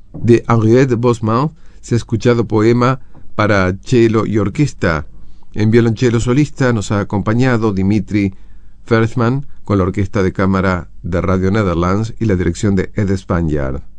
De Henriette Bosman se ha escuchado poema para cello y orquesta. En violonchelo solista nos ha acompañado Dimitri Versman con la Orquesta de Cámara de Radio Netherlands y la dirección de Ed Spanjaard.